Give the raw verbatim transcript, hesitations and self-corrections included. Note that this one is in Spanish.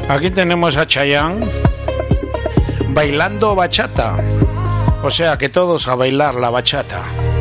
Aquí tenemos a Chayanne bailando bachata. O sea que todos a bailar la bachata.